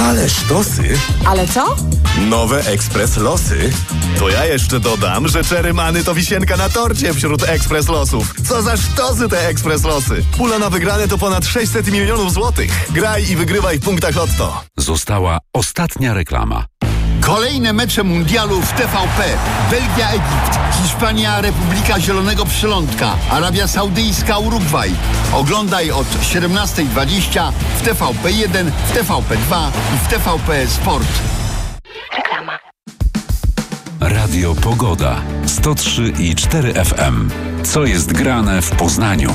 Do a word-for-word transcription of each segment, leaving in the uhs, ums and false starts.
Ale sztosy. Ale co? Nowe Ekspres Losy. To ja jeszcze dodam, że Cherry Money to wisienka na torcie wśród Ekspres Losów. Co za sztosy te Ekspres Losy. Pula na wygrane to ponad sześćset milionów złotych. Graj i wygrywaj w punktach Lotto. Została ostatnia reklama. Kolejne mecze mundialu w T V P. Belgia, Egipt, Hiszpania, Republika Zielonego Przylądka, Arabia Saudyjska, Urugwaj. Oglądaj od siedemnasta dwadzieścia w T V P jeden, w T V P dwa i w T V P Sport. Reklama. Radio Pogoda. sto trzy i cztery F M. Co jest grane w Poznaniu?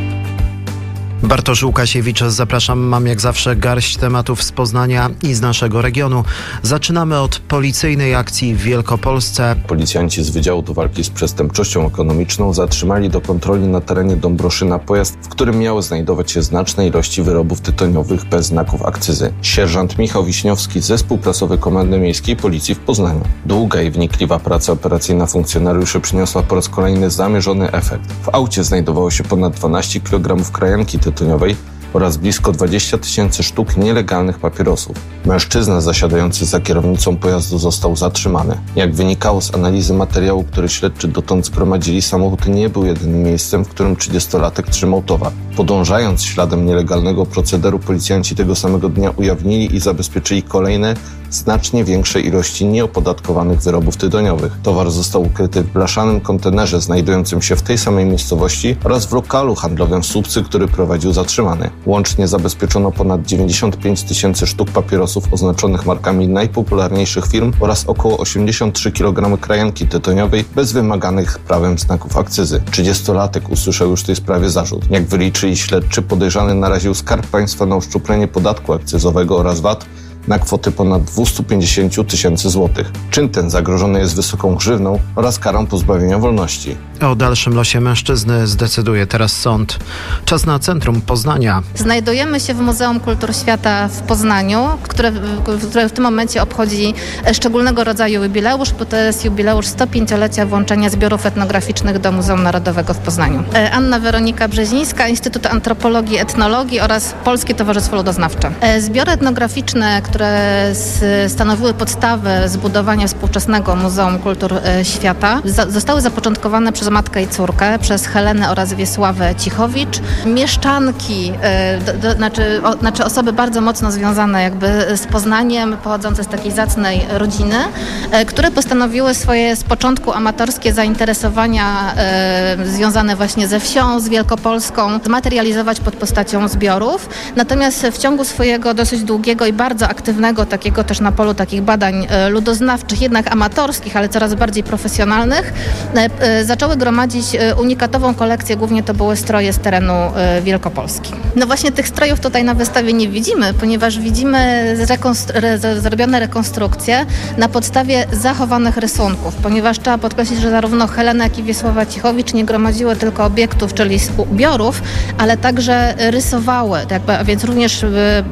Bartosz Łukasiewicz, zapraszam. Mam jak zawsze garść tematów z Poznania i z naszego regionu. Zaczynamy od policyjnej akcji w Wielkopolsce. Policjanci z Wydziału do Walki z Przestępczością Ekonomiczną zatrzymali do kontroli na terenie Dąbroszyna pojazd, w którym miały znajdować się znaczne ilości wyrobów tytoniowych bez znaków akcyzy. Sierżant Michał Wiśniowski, zespół prasowy Komendy Miejskiej Policji w Poznaniu. Długa i wnikliwa praca operacyjna funkcjonariuszy przyniosła po raz kolejny zamierzony efekt. W aucie znajdowało się ponad dwanaście kilogramów krajanki tytoniowej oraz blisko dwadzieścia tysięcy sztuk nielegalnych papierosów. Mężczyzna zasiadający za kierownicą pojazdu został zatrzymany. Jak wynikało z analizy materiału, który śledczy dotąd zgromadzili, samochód nie był jedynym miejscem, w którym trzydziestolatek trzymał towar. Podążając śladem nielegalnego procederu, policjanci tego samego dnia ujawnili i zabezpieczyli kolejne, znacznie większe ilości nieopodatkowanych wyrobów tytoniowych. Towar został ukryty w blaszanym kontenerze znajdującym się w tej samej miejscowości oraz w lokalu handlowym w Słupcy, który prowadził zatrzymany. Łącznie zabezpieczono ponad dziewięćdziesiąt pięć tysięcy sztuk papierosów oznaczonych markami najpopularniejszych firm oraz około osiemdziesiąt trzy kilogramy krajanki tytoniowej bez wymaganych prawem znaków akcyzy. trzydziestolatek usłyszał już w tej sprawie zarzut. Jak wyliczyli śledczy, podejrzany naraził Skarb Państwa na uszczuplenie podatku akcyzowego oraz V A T na kwotę ponad dwieście pięćdziesiąt tysięcy złotych. Czyn ten zagrożony jest wysoką grzywną oraz karą pozbawienia wolności. O dalszym losie mężczyzny zdecyduje teraz sąd. Czas na centrum Poznania. Znajdujemy się w Muzeum Kultur Świata w Poznaniu, które, które w tym momencie obchodzi szczególnego rodzaju jubileusz, bo to jest jubileusz sto pięciolecia włączenia zbiorów etnograficznych do Muzeum Narodowego w Poznaniu. Anna Weronika Brzezińska, Instytut Antropologii i Etnologii oraz Polskie Towarzystwo Ludoznawcze. Zbiory etnograficzne, które stanowiły podstawę zbudowania współczesnego Muzeum Kultur Świata, zostały zapoczątkowane przez matkę i córkę, przez Helenę oraz Wiesławę Cichowicz. Mieszczanki, do, do, znaczy, o, znaczy osoby bardzo mocno związane jakby z Poznaniem, pochodzące z takiej zacnej rodziny, które postanowiły swoje z początku amatorskie zainteresowania e, związane właśnie ze wsią, z Wielkopolską, zmaterializować pod postacią zbiorów. Natomiast w ciągu swojego dosyć długiego i bardzo aktywnego, takiego też na polu takich badań e, ludoznawczych, jednak amatorskich, ale coraz bardziej profesjonalnych, e, e, zaczęły gromadzić unikatową kolekcję, głównie to były stroje z terenu Wielkopolski. No właśnie tych strojów tutaj na wystawie nie widzimy, ponieważ widzimy rekonstru- re- zrobione rekonstrukcje na podstawie zachowanych rysunków, ponieważ trzeba podkreślić, że zarówno Helena, jak i Wiesława Cichowicz nie gromadziły tylko obiektów, czyli zbiorów, ale także rysowały, jakby, a więc również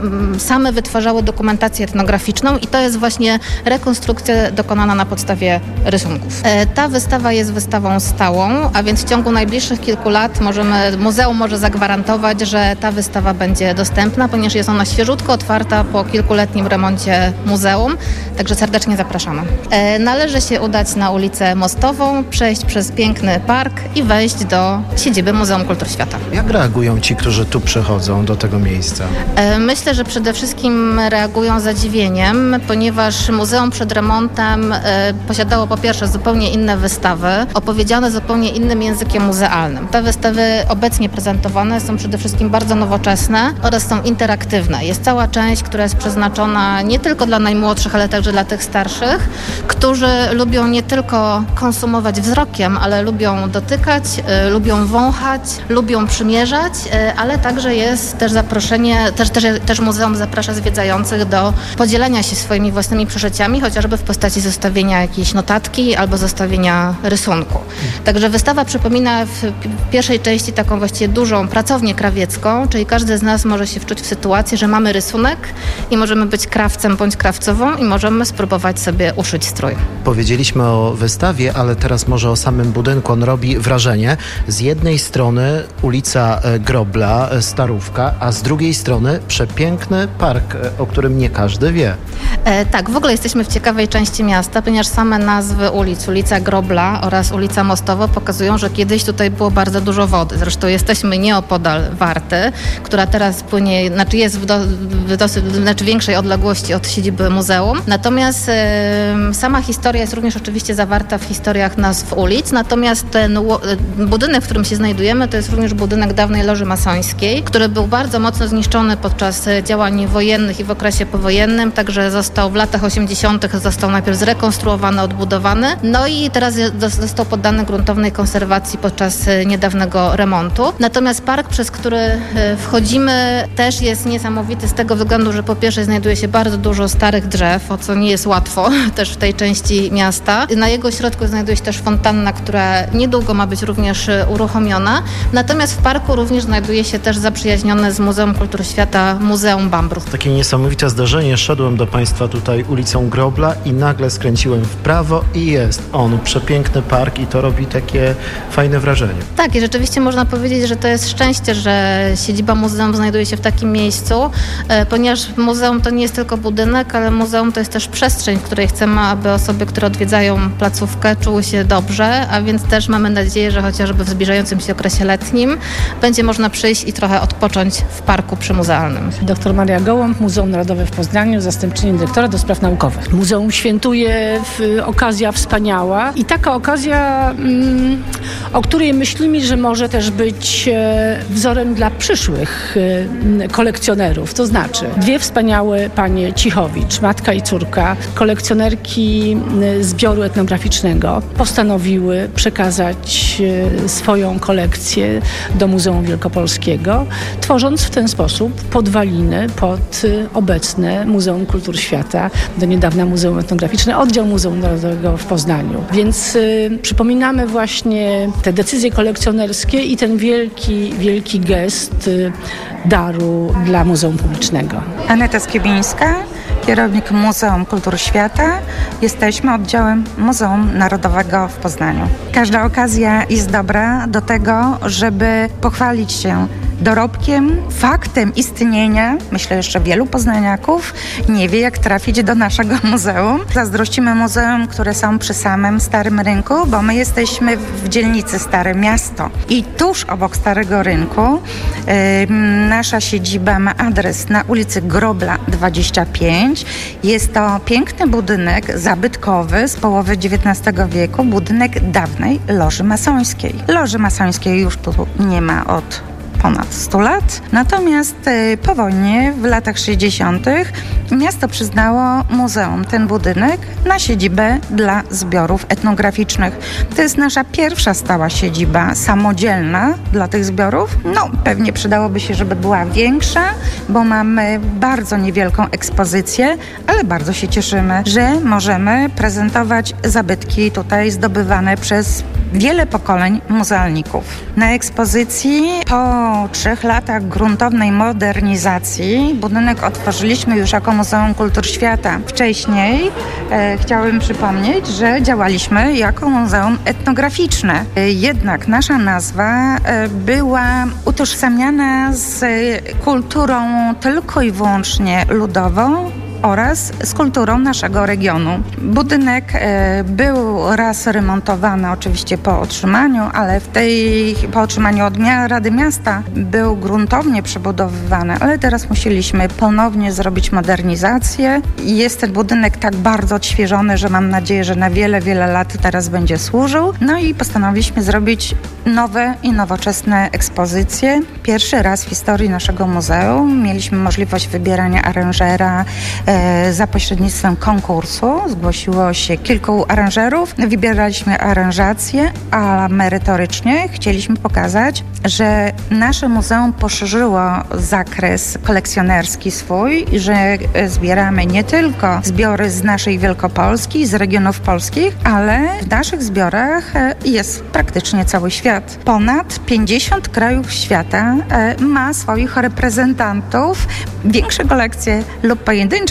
same wytwarzały dokumentację etnograficzną i to jest właśnie rekonstrukcja dokonana na podstawie rysunków. Ta wystawa jest wystawą stałą, a więc w ciągu najbliższych kilku lat możemy, muzeum może zagwarantować, że ta wystawa będzie dostępna, ponieważ jest ona świeżutko otwarta po kilkuletnim remoncie muzeum, także serdecznie zapraszamy. E, należy się udać na ulicę Mostową, przejść przez piękny park i wejść do siedziby Muzeum Kultur Świata. Jak reagują ci, którzy tu przychodzą do tego miejsca? E, myślę, że przede wszystkim reagują zadziwieniem, ponieważ muzeum przed remontem e, posiadało po pierwsze zupełnie inne wystawy, opowiedziane zupełnie innym językiem muzealnym. Te wystawy obecnie prezentowane są przede wszystkim bardzo nowoczesne oraz są interaktywne. Jest cała część, która jest przeznaczona nie tylko dla najmłodszych, ale także dla tych starszych, którzy lubią nie tylko konsumować wzrokiem, ale lubią dotykać, y, lubią wąchać, lubią przymierzać, y, ale także jest też zaproszenie, też, też, też muzeum zaprasza zwiedzających do podzielenia się swoimi własnymi przeżyciami, chociażby w postaci zostawienia jakiejś notatki albo zostawienia rysunku. Także wystawa przypomina w pierwszej części taką właściwie dużą pracownię krawiecką, czyli każdy z nas może się wczuć w sytuację, że mamy rysunek i możemy być krawcem bądź krawcową i możemy spróbować sobie uszyć strój. Powiedzieliśmy o wystawie, ale teraz może o samym budynku. On robi wrażenie. Z jednej strony ulica Grobla, Starówka, a z drugiej strony przepiękny park, o którym nie nie każdy wie. E, tak, w ogóle jesteśmy w ciekawej części miasta, ponieważ same nazwy ulic, ulica Grobla oraz ulica Mostowa pokazują, że kiedyś tutaj było bardzo dużo wody. Zresztą jesteśmy nieopodal Warty, która teraz płynie, znaczy jest w, do, w dosyć, znaczy większej odległości od siedziby muzeum. Natomiast e, sama historia jest również oczywiście zawarta w historiach nazw ulic, natomiast ten budynek, w którym się znajdujemy, to jest również budynek dawnej Loży Masońskiej, który był bardzo mocno zniszczony podczas działań wojennych i w okresie powojennym, także został w latach osiemdziesiątych został najpierw zrekonstruowany, odbudowany, no i teraz został poddany gruntownej konserwacji podczas niedawnego remontu. Natomiast park, przez który wchodzimy, też jest niesamowity z tego względu, że po pierwsze znajduje się bardzo dużo starych drzew, o co nie jest łatwo też w tej części miasta. Na jego środku znajduje się też fontanna, która niedługo ma być również uruchomiona. Natomiast w parku również znajduje się też zaprzyjaźnione z Muzeum Kultury Świata Muzeum Bambrów. Takie niesamowite zdarzenie. Szedłem do Państwa tutaj ulicą Grobla i nagle skręciłem w prawo i jest on. Przepiękny park i to robi takie fajne wrażenie. Tak, i rzeczywiście można powiedzieć, że to jest szczęście, że siedziba muzeum znajduje się w takim miejscu, ponieważ muzeum to nie jest tylko budynek, ale muzeum to jest też przestrzeń, w której chcemy, aby osoby, które odwiedzają placówkę, czuły się dobrze, a więc też mamy nadzieję, że chociażby w zbliżającym się okresie letnim będzie można przyjść i trochę odpocząć w parku przymuzealnym. Doktor Maria Gołąb, Muzeum Narodowe w Poznaniu, zastępczyni dyrektora do spraw naukowych. Muzeum świętuje w, okazja wspaniała i taka okazja, mm, o której myślimy, że może też być e, wzorem dla przyszłych e, kolekcjonerów. To znaczy dwie wspaniałe panie Cichowicz, matka i córka, kolekcjonerki e, zbioru etnograficznego, postanowiły przekazać e, swoją kolekcję do Muzeum Wielkopolskiego, tworząc w ten sposób podwaliny pod e, obecne Muzeum Kultury Świata, do niedawna Muzeum Etnograficzne, oddział Muzeum Narodowego w Poznaniu. Więc y, przypominamy właśnie te decyzje kolekcjonerskie i ten wielki, wielki gest y, daru dla Muzeum Publicznego. Aneta Skiebińska, kierownik Muzeum Kultury Świata. Jesteśmy oddziałem Muzeum Narodowego w Poznaniu. Każda okazja jest dobra do tego, żeby pochwalić się dorobkiem, faktem istnienia, myślę jeszcze wielu poznaniaków nie wie, jak trafić do naszego muzeum. Zazdrościmy muzeum, które są przy samym Starym Rynku, bo my jesteśmy w dzielnicy Stare Miasto. I tuż obok Starego Rynku yy, nasza siedziba ma adres na ulicy Grobla dwadzieścia pięć. Jest to piękny budynek zabytkowy z połowy dziewiętnastego wieku, budynek dawnej Loży Masońskiej. Loży Masońskiej już tu nie ma od ponad stu lat. Natomiast po wojnie w latach sześćdziesiątych miasto przyznało muzeum ten budynek na siedzibę dla zbiorów etnograficznych. To jest nasza pierwsza stała siedziba samodzielna dla tych zbiorów. No, pewnie przydałoby się, żeby była większa, bo mamy bardzo niewielką ekspozycję, ale bardzo się cieszymy, że możemy prezentować zabytki tutaj zdobywane przez wiele pokoleń muzealników. Na ekspozycji po trzech latach gruntownej modernizacji budynek otworzyliśmy już jako Muzeum Kultury Świata. Wcześniej e, chciałabym przypomnieć, że działaliśmy jako Muzeum Etnograficzne. E, jednak nasza nazwa e, była utożsamiana z kulturą tylko i wyłącznie ludową oraz z kulturą naszego regionu. Budynek e, był raz remontowany oczywiście po otrzymaniu, ale w tej, po otrzymaniu od mia- Rady Miasta był gruntownie przebudowywany, ale teraz musieliśmy ponownie zrobić modernizację i jest ten budynek tak bardzo odświeżony, że mam nadzieję, że na wiele, wiele lat teraz będzie służył. No i postanowiliśmy zrobić nowe i nowoczesne ekspozycje. Pierwszy raz w historii naszego muzeum mieliśmy możliwość wybierania aranżera za pośrednictwem konkursu. Zgłosiło się kilku aranżerów. Wybieraliśmy aranżację, a merytorycznie chcieliśmy pokazać, że nasze muzeum poszerzyło zakres kolekcjonerski swój, że zbieramy nie tylko zbiory z naszej Wielkopolski, z regionów polskich, ale w naszych zbiorach jest praktycznie cały świat. Ponad pięćdziesiąt krajów świata ma swoich reprezentantów. Większe kolekcje lub pojedyncze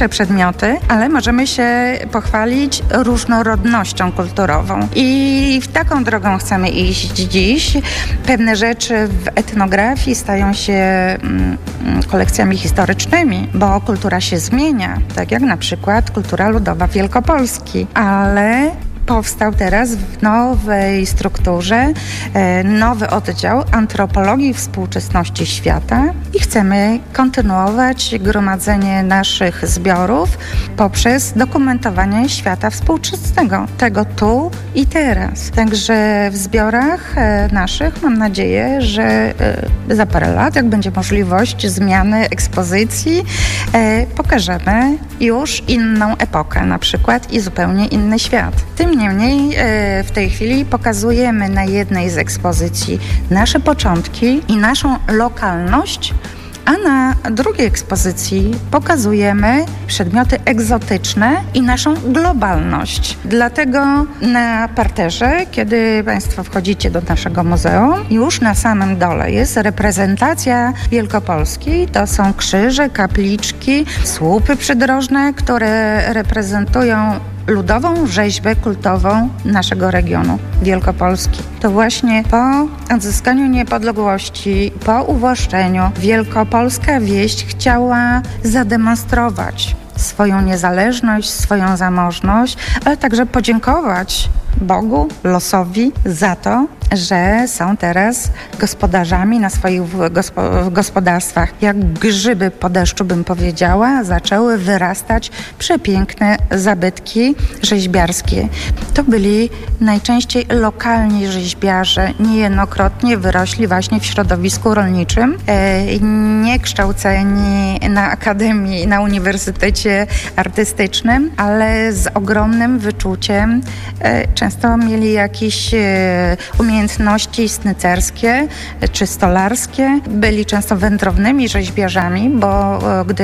te przedmioty, ale możemy się pochwalić różnorodnością kulturową. I w taką drogą chcemy iść dziś. Pewne rzeczy w etnografii stają się mm, kolekcjami historycznymi, bo kultura się zmienia, tak jak na przykład kultura ludowa Wielkopolski, ale powstał teraz w nowej strukturze e, nowy oddział antropologii współczesności świata i chcemy kontynuować gromadzenie naszych zbiorów poprzez dokumentowanie świata współczesnego, tego tu i teraz. Także w zbiorach e, naszych mam nadzieję, że e, za parę lat, jak będzie możliwość zmiany ekspozycji, e, pokażemy już inną epokę na przykład i zupełnie inny świat. Tym Niemniej e, w tej chwili pokazujemy na jednej z ekspozycji nasze początki i naszą lokalność, a na drugiej ekspozycji pokazujemy przedmioty egzotyczne i naszą globalność. Dlatego na parterze, kiedy Państwo wchodzicie do naszego muzeum, już na samym dole jest reprezentacja Wielkopolski. To są krzyże, kapliczki, słupy przydrożne, które reprezentują ludową rzeźbę kultową naszego regionu Wielkopolski. To właśnie po odzyskaniu niepodległości, po uwłaszczeniu wielkopolska wieś chciała zademonstrować swoją niezależność, swoją zamożność, ale także podziękować Bogu, losowi za to, że są teraz gospodarzami na swoich gospo- gospodarstwach. Jak grzyby po deszczu, bym powiedziała, zaczęły wyrastać przepiękne zabytki rzeźbiarskie. To byli najczęściej lokalni rzeźbiarze, niejednokrotnie wyrośli właśnie w środowisku rolniczym, e, niekształceni na akademii, na uniwersytecie artystycznym, ale z ogromnym wyczuciem. E, często mieli jakieś e, umiejętności umiejętności snycerskie czy stolarskie. Byli często wędrownymi rzeźbiarzami, bo gdy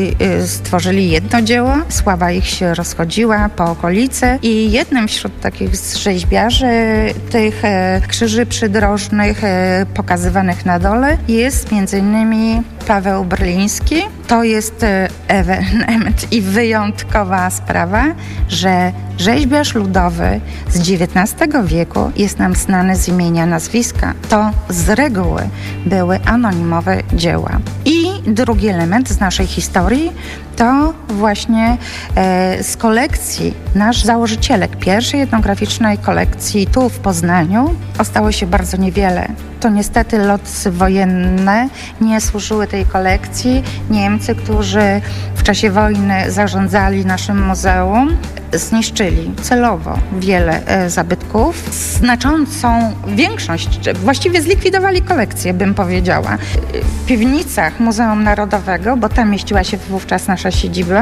stworzyli jedno dzieło, sława ich się rozchodziła po okolicy i jednym wśród takich rzeźbiarzy tych krzyży przydrożnych pokazywanych na dole jest między innymi Paweł Brliński. To jest ewenement i wyjątkowa sprawa, że rzeźbiarz ludowy z dziewiętnastego wieku jest nam znany z imienia, nazwiska. To z reguły były anonimowe dzieła. I drugi element z naszej historii to właśnie e, z kolekcji nasz założycielek pierwszej etnograficznej kolekcji tu w Poznaniu ostało się bardzo niewiele. To niestety lotysy wojenne nie służyły tej kolekcji. Niemcy, którzy w czasie wojny zarządzali naszym muzeum, zniszczyli celowo wiele e, zabytków. Znaczącą większość, właściwie zlikwidowali kolekcję, bym powiedziała. W piwnicach Muzeum Narodowego, bo tam mieściła się wówczas nasza siedziba,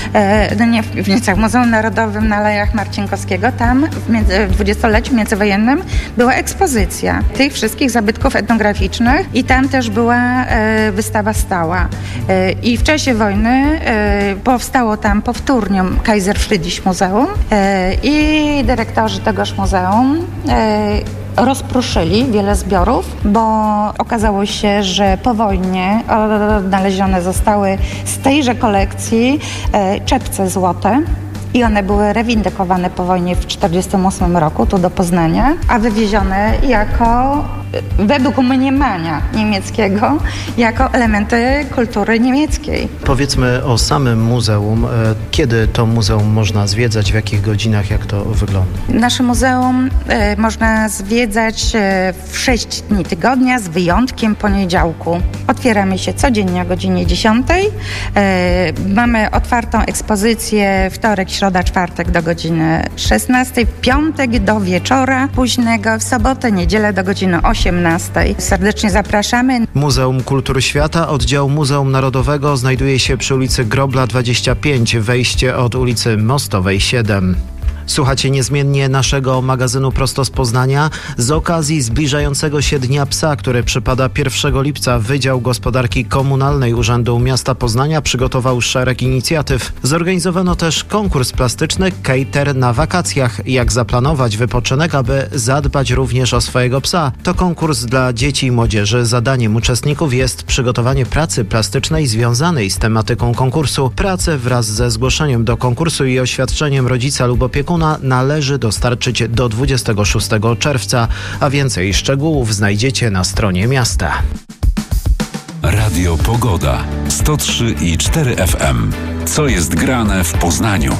e, no nie w piwnicach, Muzeum Narodowym na Alejach Marcinkowskiego, tam w, między, w dwudziestoleciu międzywojennym była ekspozycja tych wszystkich zabytków etnograficznych i tam też była e, wystawa stała. E, I w czasie wojny e, powstało tam powtórnie Kaiser Friedrich Muzeum e, i dyrektorzy tegoż muzeum e, rozproszyli wiele zbiorów, bo okazało się, że po wojnie odnalezione zostały z tejże kolekcji e, czepce złote. I one były rewindykowane po wojnie w tysiąc dziewięćset czterdziestym ósmym roku tu do Poznania, a wywiezione jako, według mniemania niemieckiego, jako elementy kultury niemieckiej. Powiedzmy o samym muzeum. Kiedy to muzeum można zwiedzać, w jakich godzinach, jak to wygląda? Nasze muzeum e, można zwiedzać e, w sześć dni tygodnia, z wyjątkiem poniedziałku. Otwieramy się codziennie o godzinie dziesiątej. E, mamy otwartą ekspozycję wtorek, środa, czwartek do godziny szesnastej, w piątek do wieczora późnego, w sobotę, niedzielę do godziny osiemnastej. Serdecznie zapraszamy. Muzeum Kultur Świata, oddział Muzeum Narodowego znajduje się przy ulicy Grobla dwadzieścia pięć, wejście od ulicy Mostowej siedem. Słuchacie niezmiennie naszego magazynu Prosto z Poznania. Z okazji zbliżającego się Dnia Psa, który przypada pierwszego lipca, Wydział Gospodarki Komunalnej Urzędu Miasta Poznania przygotował szereg inicjatyw. Zorganizowano też konkurs plastyczny Cater na wakacjach. Jak zaplanować wypoczynek, aby zadbać również o swojego psa. To konkurs dla dzieci i młodzieży. Zadaniem uczestników jest przygotowanie pracy plastycznej związanej z tematyką konkursu. Pracę wraz ze zgłoszeniem do konkursu i oświadczeniem rodzica lub opiekuna należy dostarczyć do dwudziestego szóstego czerwca, a więcej szczegółów znajdziecie na stronie miasta. Radio Pogoda sto trzy i cztery F M. Co jest grane w Poznaniu?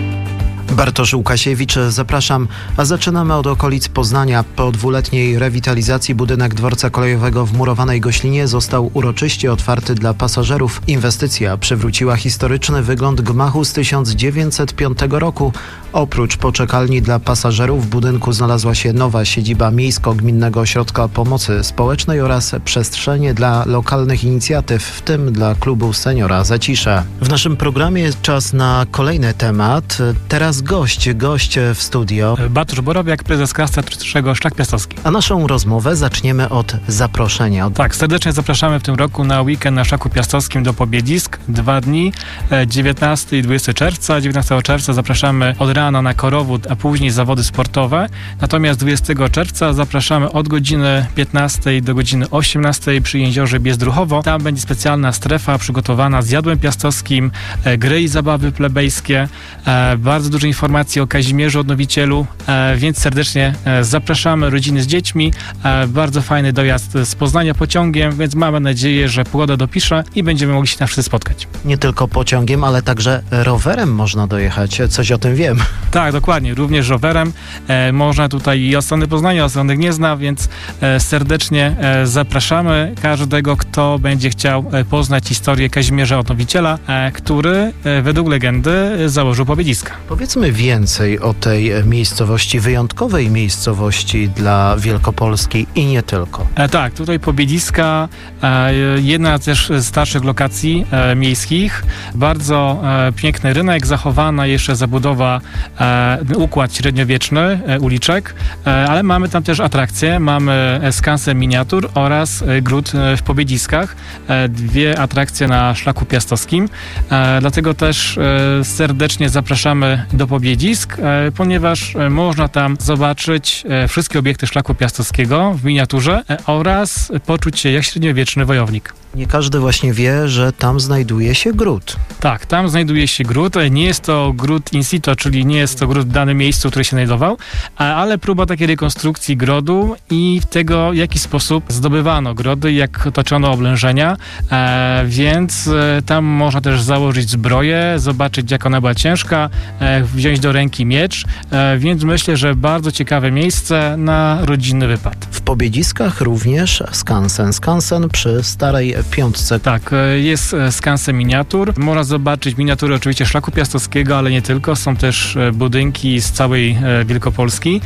Bartosz Łukasiewicz, zapraszam, a zaczynamy od okolic Poznania. Po dwuletniej rewitalizacji budynek dworca kolejowego w Murowanej Goślinie został uroczyście otwarty dla pasażerów. Inwestycja przywróciła historyczny wygląd gmachu z tysiąc dziewięćset piątego roku. Oprócz poczekalni dla pasażerów w budynku znalazła się nowa siedziba Miejsko-Gminnego Ośrodka Pomocy Społecznej oraz przestrzenie dla lokalnych inicjatyw, w tym dla klubu Seniora Zacisze. W naszym programie czas na kolejny temat. Teraz gość, gość w studio. Bartosz Borowiak, prezes Klas Teatrycznego Szlak Piastowski. A naszą rozmowę zaczniemy od zaproszenia. Tak, serdecznie zapraszamy w tym roku na weekend na Szlaku Piastowskim do Pobiedzisk. Dwa dni, dziewiętnastego i dwudziestego czerwca. dziewiętnastego czerwca zapraszamy od rana na korowód, a później zawody sportowe. Natomiast dwudziestego czerwca zapraszamy od godziny piętnastej do godziny osiemnastej przy jeziorze Biezdruchowo. Tam będzie specjalna strefa przygotowana z jadłem piastowskim, gry i zabawy plebejskie, bardzo dużo informacji o Kazimierzu Odnowicielu, więc serdecznie zapraszamy rodziny z dziećmi. Bardzo fajny dojazd z Poznania pociągiem, więc mamy nadzieję, że pogoda dopisze i będziemy mogli się tam wszyscy spotkać. Nie tylko pociągiem, ale także rowerem można dojechać. Coś o tym wiem. Tak, dokładnie. Również rowerem. E, można tutaj i od strony Poznania, od strony Gniezna, więc e, serdecznie e, zapraszamy każdego, kto będzie chciał e, poznać historię Kazimierza Odnowiciela, e, który e, według legendy e, założył Pobiedziska. Powiedzmy więcej o tej miejscowości, wyjątkowej miejscowości dla Wielkopolski i nie tylko. E, tak, tutaj Pobiedziska, e, jedna też z starszych lokacji e, miejskich. Bardzo e, piękny rynek, zachowana jeszcze zabudowa, e, układ średniowieczny e, uliczek, e, ale mamy tam też atrakcje. Mamy skansen miniatur oraz e, gród e, w Pobiedziskach. E, dwie atrakcje na Szlaku Piastowskim. E, dlatego też e, serdecznie zapraszamy do Pobiedzisk, e, ponieważ e, można tam zobaczyć e, wszystkie obiekty Szlaku Piastowskiego w miniaturze e, oraz poczuć się jak średniowieczny wojownik. Nie każdy właśnie wie, że tam znajduje się gród. Tak, tam znajduje się gród. Nie jest to gród in situ, czyli nie jest to gród w danym miejscu, który się znajdował, ale próba takiej rekonstrukcji grodu i tego, w jaki sposób zdobywano grody, jak toczono oblężenia, e, więc e, tam można też założyć zbroję, zobaczyć, jak ona była ciężka, e, wziąć do ręki miecz, e, więc myślę, że bardzo ciekawe miejsce na rodzinny wypad. W Pobiedziskach również skansen. Skansen przy Starej Piątce. Tak, jest skansen miniatur. Można zobaczyć miniatury oczywiście Szlaku Piastowskiego, ale nie tylko. Są też budynki z całej Wielkopolski.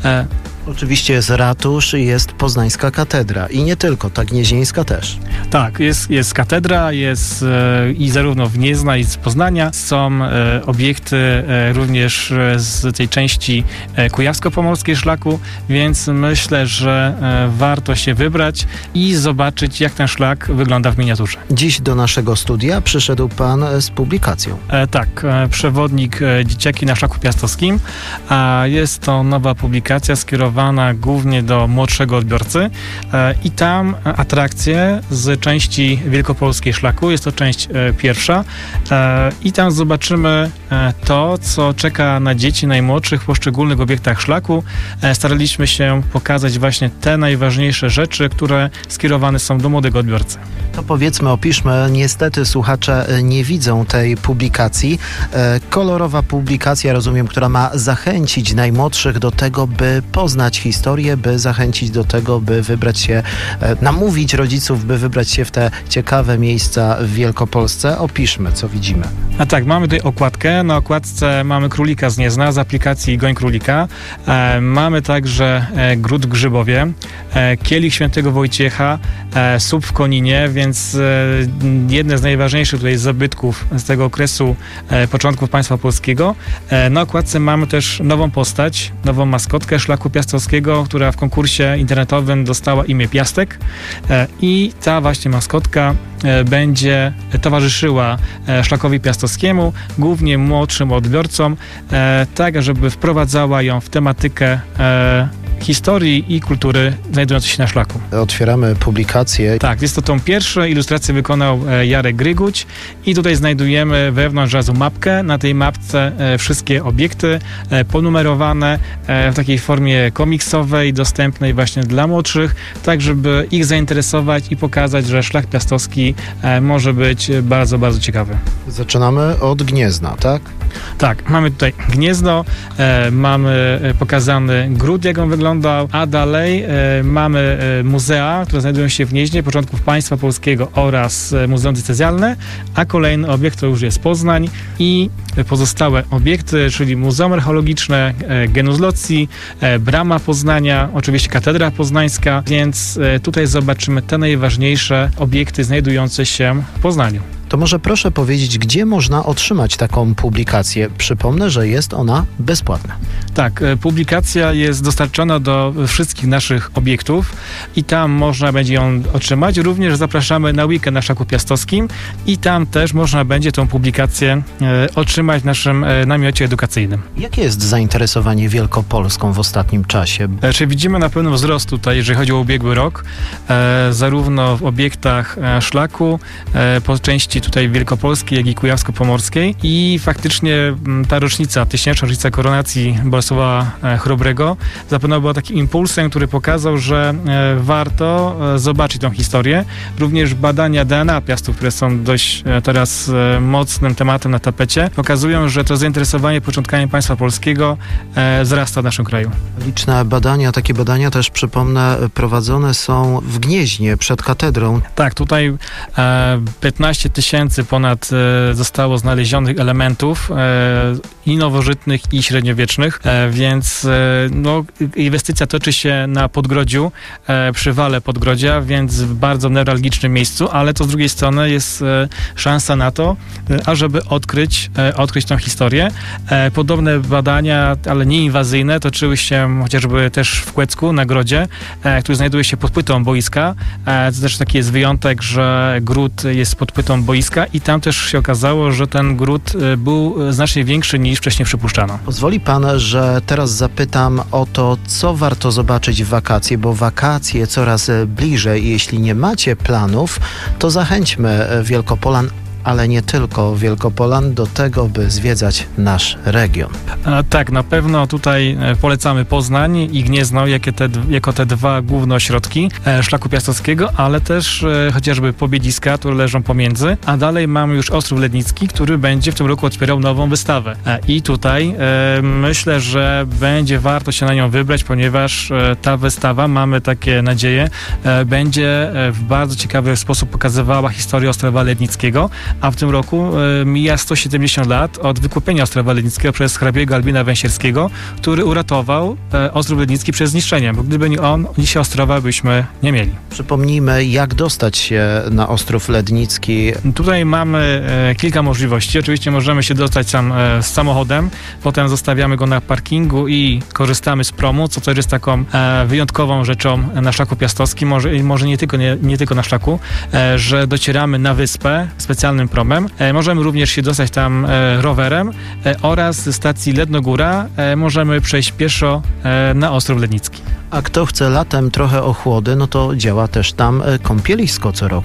Oczywiście jest ratusz i jest poznańska katedra. I nie tylko, ta gnieźnieńska też. Tak, jest, jest katedra, jest e, i zarówno w Gniezna i z Poznania. Są e, obiekty e, również z tej części e, kujawsko-pomorskiej szlaku, więc myślę, że e, warto się wybrać i zobaczyć, jak ten szlak wygląda w miniaturze. Dziś do naszego studia przyszedł pan z publikacją. E, tak, e, przewodnik e, Dzieciaki na Szlaku Piastowskim. A jest to nowa publikacja skierowana głównie do młodszego odbiorcy e, i tam atrakcje z części wielkopolskiej szlaku, jest to część e, pierwsza e, i tam zobaczymy e, to, co czeka na dzieci najmłodszych w poszczególnych obiektach szlaku. E, staraliśmy się pokazać właśnie te najważniejsze rzeczy, które skierowane są do młodego odbiorcy. To powiedzmy, opiszmy, niestety słuchacze nie widzą tej publikacji. E, kolorowa publikacja, rozumiem, która ma zachęcić najmłodszych do tego, by poznać poznać historię, by zachęcić do tego, by wybrać się, namówić rodziców, by wybrać się w te ciekawe miejsca w Wielkopolsce. Opiszmy, co widzimy. A tak, mamy tutaj okładkę. Na okładce mamy królika z Gniezna z aplikacji Goń Królika. E, mamy także e, gród w Grzybowie, e, kielich świętego Wojciecha, e, słup w Koninie, więc e, jedne z najważniejszych tutaj zabytków z tego okresu e, początków państwa polskiego. E, na okładce mamy też nową postać, nową maskotkę Szlaku Piastowskiego, która w konkursie internetowym dostała imię Piastek e, i ta właśnie maskotka e, będzie towarzyszyła e, Szlakowi Piastowskiemu, głównie młodszym odbiorcom, e, tak, żeby wprowadzała ją w tematykę e, historii i kultury znajdującej się na szlaku. Otwieramy publikację. Tak, jest to tą pierwszą ilustrację wykonał e, Jarek Gryguć i tutaj znajdujemy wewnątrz razu mapkę. Na tej mapce e, wszystkie obiekty e, ponumerowane e, w takiej formie komiksowej, dostępnej właśnie dla młodszych, tak żeby ich zainteresować i pokazać, że Szlak Piastowski e, może być bardzo, bardzo ciekawy. Zaczynamy od Gniezna, tak? Tak, mamy tutaj Gniezno, e, mamy pokazany gród, jak on wyglądał, a dalej e, mamy e, muzea, które znajdują się w Gnieźnie, początków państwa polskiego oraz e, Muzeum Diecezjalne, a kolejny obiekt to już jest Poznań i pozostałe obiekty, czyli Muzeum Archeologiczne, e, Genus Loci, e, Brama Poznania, oczywiście Katedra Poznańska, więc e, tutaj zobaczymy te najważniejsze obiekty znajdujące się w Poznaniu. To może proszę powiedzieć, gdzie można otrzymać taką publikację? Przypomnę, że jest ona bezpłatna. Tak, publikacja jest dostarczona do wszystkich naszych obiektów i tam można będzie ją otrzymać. Również zapraszamy na weekend na Szlaku Piastowskim i tam też można będzie tą publikację e, otrzymać w naszym e, namiocie edukacyjnym. Jakie jest zainteresowanie Wielkopolską w ostatnim czasie? E, czy widzimy na pewno wzrost tutaj, jeżeli chodzi o ubiegły rok, e, zarówno w obiektach e, szlaku, e, po części tutaj wielkopolskiej, jak i kujawsko-pomorskiej i faktycznie ta rocznica, tysięczna rocznica koronacji Bolesława Chrobrego zapewne była takim impulsem, który pokazał, że warto zobaczyć tą historię. Również badania D N A Piastów, które są dość teraz mocnym tematem na tapecie, pokazują, że to zainteresowanie początkami państwa polskiego wzrasta w naszym kraju. Liczne badania, takie badania też, przypomnę, prowadzone są w Gnieźnie przed katedrą. Tak, tutaj piętnaście tysięcy ponad e, zostało znalezionych elementów e, i nowożytnych, i średniowiecznych, e, więc e, no, inwestycja toczy się na Podgrodziu, e, przy wale Podgrodzia, więc w bardzo newralgicznym miejscu, ale to z drugiej strony jest e, szansa na to, e, ażeby odkryć, e, odkryć tą historię. E, podobne badania, ale nieinwazyjne, toczyły się chociażby też w Kłecku, na Grodzie, e, który znajduje się pod płytą boiska. E, to też taki jest wyjątek, że gród jest pod płytą boiska i tam też się okazało, że ten gród był znacznie większy niż wcześniej przypuszczano. Pozwoli pan, że teraz zapytam o to, co warto zobaczyć w wakacje, bo wakacje coraz bliżej. Jeśli nie macie planów, to zachęćmy Wielkopolan, ale nie tylko Wielkopolan, do tego, by zwiedzać nasz region. A, tak, na pewno tutaj polecamy Poznań i Gniezno jako te, jako te dwa główne ośrodki e, Szlaku Piastowskiego, ale też e, chociażby Pobiedziska, które leżą pomiędzy, a dalej mamy już Ostrów Lednicki, który będzie w tym roku otwierał nową wystawę. E, I tutaj e, myślę, że będzie warto się na nią wybrać, ponieważ e, ta wystawa, mamy takie nadzieje, e, będzie w bardzo ciekawy sposób pokazywała historię Ostrowa Lednickiego, a w tym roku e, mija sto siedemdziesiąt lat od wykupienia Ostrowa Lednickiego przez hrabiego Albina Węsierskiego, który uratował e, Ostrów Lednicki przed zniszczeniem, bo gdyby nie on, dzisiaj Ostrowa byśmy nie mieli. Przypomnijmy, jak dostać się na Ostrów Lednicki. Tutaj mamy e, kilka możliwości. Oczywiście możemy się dostać tam e, z samochodem, potem zostawiamy go na parkingu i korzystamy z promu, co też jest taką e, wyjątkową rzeczą na Szlaku Piastowskim, może, może nie, tylko, nie, nie tylko na Szlaku, e, że docieramy na wyspę specjalnym promem. E, możemy również się dostać tam e, rowerem e, oraz ze stacji Lednogóra e, możemy przejść pieszo e, na Ostrów Lednicki. A kto chce latem trochę ochłody, no to działa też tam kąpielisko co roku.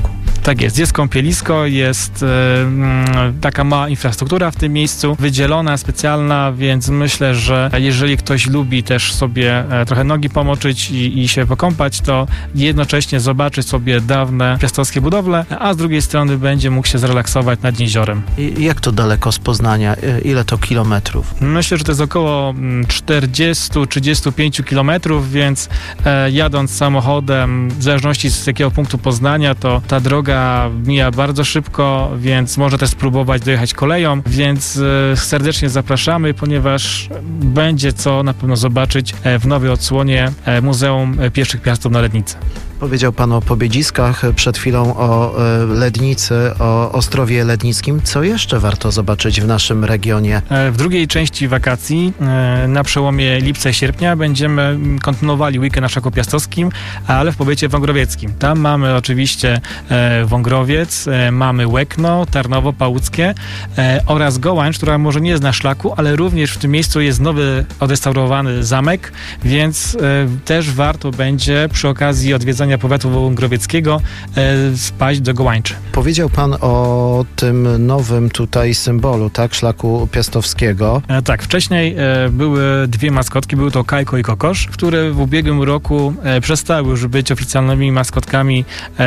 Tak jest, jest kąpielisko, jest e, taka mała infrastruktura w tym miejscu, wydzielona, specjalna, więc myślę, że jeżeli ktoś lubi też sobie e, trochę nogi pomoczyć i, i się pokąpać, to jednocześnie zobaczyć sobie dawne piastowskie budowle, a z drugiej strony będzie mógł się zrelaksować nad jeziorem. I jak to daleko z Poznania? Ile to kilometrów? Myślę, że to jest około czterdzieści do trzydziestu pięciu kilometrów, więc e, jadąc samochodem, w zależności z jakiego punktu Poznania, to ta droga mija bardzo szybko, więc może też spróbować dojechać koleją, więc e, serdecznie zapraszamy, ponieważ będzie co na pewno zobaczyć e, w nowej odsłonie e, Muzeum Pieszych Piastów na Lednicy. Powiedział Pan o Pobiedziskach, przed chwilą o Lednicy, o Ostrowie Lednickim. Co jeszcze warto zobaczyć w naszym regionie? W drugiej części wakacji, na przełomie lipca i sierpnia, będziemy kontynuowali weekend na Szaku Piastowskim, ale w powiecie wągrowieckim. Tam mamy oczywiście Wągrowiec, mamy Łekno, Tarnowo, Pałuckie oraz Gołańcz, która może nie jest na szlaku, ale również w tym miejscu jest nowy, odrestaurowany zamek, więc też warto będzie przy okazji odwiedzania powiatu wągrowieckiego e, spaść do Gołańczy. Powiedział Pan o tym nowym tutaj symbolu, tak? Szlaku Piastowskiego. E, tak, wcześniej e, były dwie maskotki, były to Kajko i Kokosz, które w ubiegłym roku e, przestały już być oficjalnymi maskotkami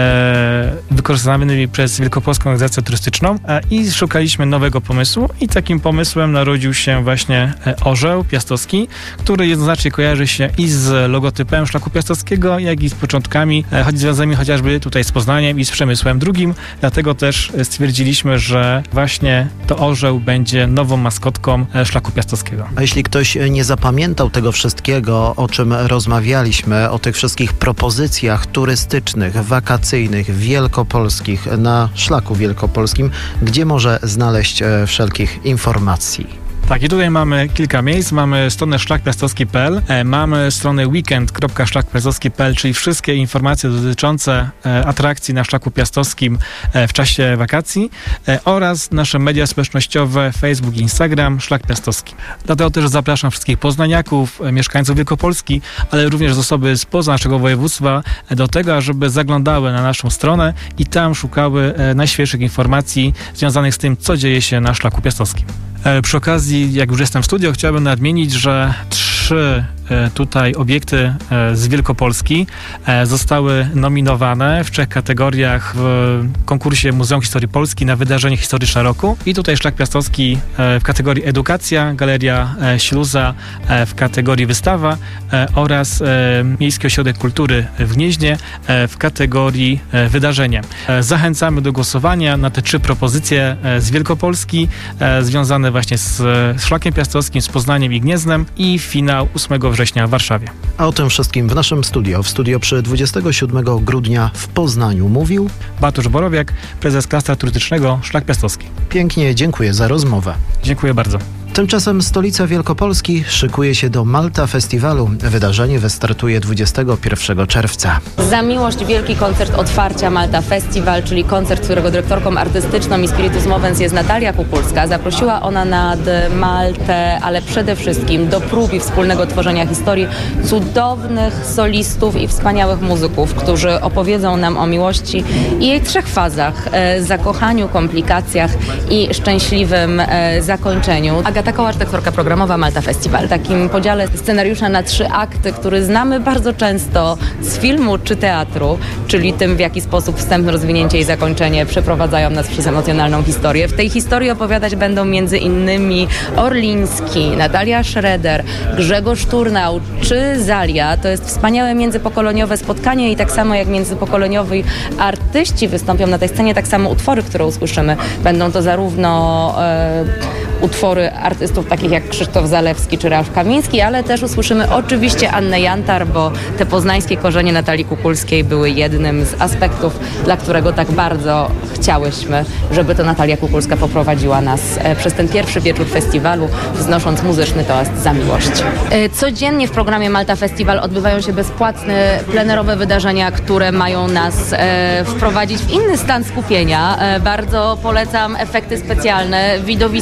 e, wykorzystanymi przez Wielkopolską Organizację Turystyczną e, i szukaliśmy nowego pomysłu i takim pomysłem narodził się właśnie e, orzeł piastowski, który jednoznacznie kojarzy się i z logotypem Szlaku Piastowskiego, jak i z początkami choć związanymi chociażby tutaj z Poznaniem i z Przemysłem drugim. Dlatego też stwierdziliśmy, że właśnie to orzeł będzie nową maskotką Szlaku Piastowskiego. A jeśli ktoś nie zapamiętał tego wszystkiego, o czym rozmawialiśmy, o tych wszystkich propozycjach turystycznych, wakacyjnych, wielkopolskich na Szlaku Wielkopolskim, gdzie może znaleźć wszelkich informacji? Tak, i tutaj mamy kilka miejsc. Mamy stronę szlak piastowski kropka p l, e, mamy stronę weekend kropka szlak piastowski kropka p l, czyli wszystkie informacje dotyczące e, atrakcji na Szlaku Piastowskim e, w czasie wakacji e, oraz nasze media społecznościowe Facebook i Instagram Szlak Piastowski. Dlatego też zapraszam wszystkich poznaniaków, e, mieszkańców Wielkopolski, ale również osoby spoza naszego województwa e, do tego, żeby zaglądały na naszą stronę i tam szukały e, najświeższych informacji związanych z tym, co dzieje się na Szlaku Piastowskim. E, przy okazji, jak już jestem w studio, chciałbym nadmienić, że trzy tutaj obiekty z Wielkopolski zostały nominowane w trzech kategoriach w konkursie Muzeum Historii Polski na wydarzenie historyczne roku. I tutaj Szlak Piastowski w kategorii edukacja, Galeria Śluza w kategorii wystawa oraz Miejski Ośrodek Kultury w Gnieźnie w kategorii wydarzenie. Zachęcamy do głosowania na te trzy propozycje z Wielkopolski związane właśnie z Szlakiem Piastowskim, z Poznaniem i Gnieznem i finał ósmego września w Warszawie. A o tym wszystkim w naszym studio, w studio przy dwudziestego siódmego grudnia w Poznaniu mówił Bartosz Borowiak, prezes Klastra Turystycznego Szlak Piastowski. Pięknie dziękuję za rozmowę. Dziękuję bardzo. Tymczasem stolica Wielkopolski szykuje się do Malta Festiwalu. Wydarzenie wystartuje dwudziestego pierwszego czerwca. Za miłość wielki koncert otwarcia Malta Festival, czyli koncert, którego dyrektorką artystyczną i spiritus movens jest Natalia Kukulska. Zaprosiła ona nad Maltę, ale przede wszystkim do prób i wspólnego tworzenia historii cudownych solistów i wspaniałych muzyków, którzy opowiedzą nam o miłości i jej trzech fazach. E, zakochaniu, komplikacjach i szczęśliwym e, zakończeniu. Agata Kołacz, dyrektorka programowa Malta Festival. Takim podziale scenariusza na trzy akty, który znamy bardzo często z filmu czy teatru, czyli tym, w jaki sposób wstępne rozwinięcie i zakończenie przeprowadzają nas przez emocjonalną historię. W tej historii opowiadać będą między innymi Orliński, Natalia Schroeder, Grzegorz Turnał czy Zalia. To jest wspaniałe międzypokoleniowe spotkanie i tak samo jak międzypokoleniowi artyści wystąpią na tej scenie, tak samo utwory, które usłyszymy. Będą to zarówno e, utwory artystów takich jak Krzysztof Zalewski czy Ralf Kamiński, ale też usłyszymy oczywiście Annę Jantar, bo te poznańskie korzenie Natalii Kukulskiej były jednym z aspektów, dla którego tak bardzo chciałyśmy, żeby to Natalia Kukulska poprowadziła nas przez ten pierwszy wieczór festiwalu, wznosząc muzyczny toast za miłość. Codziennie w programie Malta Festival odbywają się bezpłatne, plenerowe wydarzenia, które mają nas e, wprowadzić w inny stan skupienia. E, bardzo polecam efekty specjalne, widowiskowe,